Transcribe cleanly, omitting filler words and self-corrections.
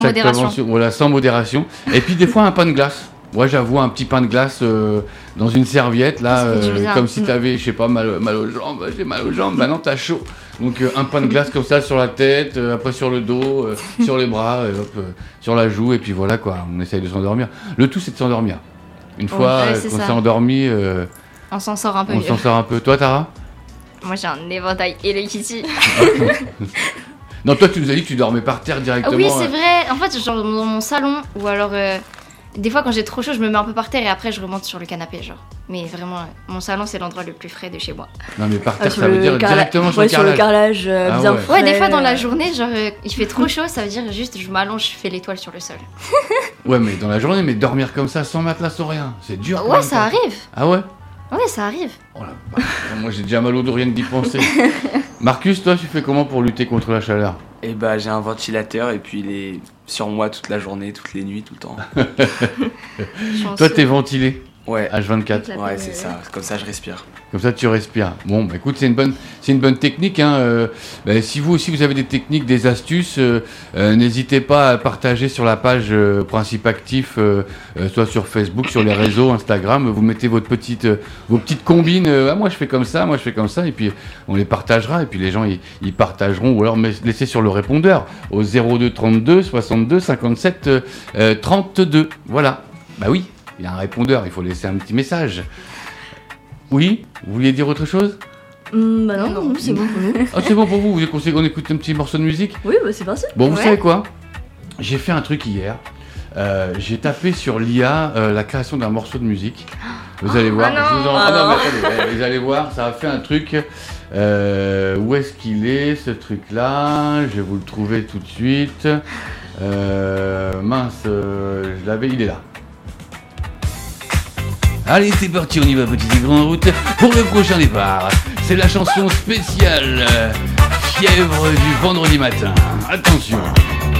Chaque Modération. prévention, voilà, sans modération. Et puis des fois un pain de glace. Moi j'avoue un petit pain de glace dans une serviette là, Ça fait du bien. comme si t'avais, je sais pas, mal aux jambes. J'ai mal aux jambes, maintenant t'as chaud. Donc un pain de glace comme ça sur la tête, après sur le dos, sur les bras, hop, sur la joue, et puis voilà quoi, on essaye de s'endormir. Le tout c'est de s'endormir. Une fois ouais, c'est qu'on ça. s'est endormi, On s'en sort un peu on mieux. s'en sort un peu. Toi Tara? Moi j'ai un éventail Hello Kitty. Non, toi tu nous as dit que tu dormais par terre Ah directement. oui, c'est vrai. En fait, genre dans mon salon, ou alors des fois quand j'ai trop chaud, je me mets un peu par terre et après je remonte sur le canapé, genre. Mais vraiment, mon salon c'est l'endroit le plus frais de chez moi. Non mais par terre Sur ça veut le dire directement sur le sur le carrelage. carrelage Ah bien ouais. frais. Ouais, des fois dans la journée, genre il fait trop chaud, ça veut dire juste je m'allonge, je fais l'étoile sur le sol. Ouais mais dans la journée, mais dormir comme ça sans matelas, sans rien, c'est dur. quand Ouais, même, ça quoi. arrive. Ah ouais? Ouais, ça arrive. Oh la vache. Moi j'ai déjà mal au dos rien que d'y penser. Marcus, toi tu fais comment pour lutter contre la chaleur? Et bah j'ai un ventilateur et puis il est sur moi toute la journée, toutes les nuits, tout le temps. Chanceux. Toi t'es ventilé Ouais, H24. ouais c'est ça, comme ça je respire. Comme ça tu respires. Bon bah écoute, c'est une bonne technique hein. Si vous aussi vous avez des techniques, des astuces, n'hésitez pas à partager sur la page Principe Actif, soit sur Facebook, sur les réseaux, Instagram. Vous mettez vos petites combines. Ah, moi je fais comme ça, et puis on les partagera et puis les gens ils partageront, ou alors laissez sur le répondeur au 02 32 62 57 32. Voilà. Bah oui, il y a un répondeur, il faut laisser un petit message. Oui, vous vouliez dire autre chose? Bah non, c'est bon. Ah, c'est bon pour vous, vous voulez qu'on écoute un petit morceau de musique? Oui, bah c'est parti. Bon, vous Ouais. savez quoi? J'ai fait un truc hier. J'ai tapé sur l'IA la création d'un morceau de musique. Vous allez voir. Ah non. Je vous en- non, mais attendez, vous allez voir, ça a fait un truc. Où est-ce qu'il est, ce truc-là? Je vais vous le trouver tout de suite. Mince, je l'avais, il est là. Allez, c'est parti, on y va, petite et grande route, pour le prochain départ. C'est la chanson spéciale Fièvre du vendredi matin. Attention.